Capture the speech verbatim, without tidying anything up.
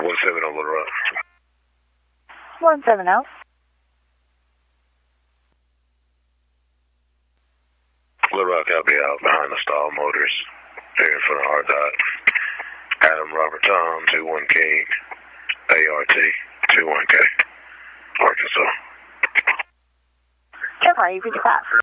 one seven on Little Rock. one seven zero. Little Rock, I'll be out behind the stall motors, there in front of Hard Dot. Adam Robert Tom, two one King, A R T, two one K, Arkansas. Sure, you reach that.